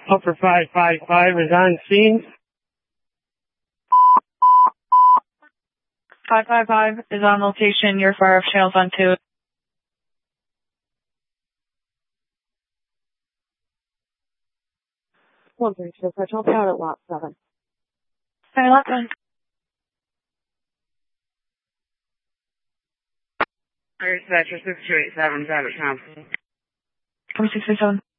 Upper 555 is on scene. 555 is on location. Your fire of channels on 2. 136, Central Town at lot 7. Sorry, lot 7. Dispatcher 6287 Abbott Thompson. 4637.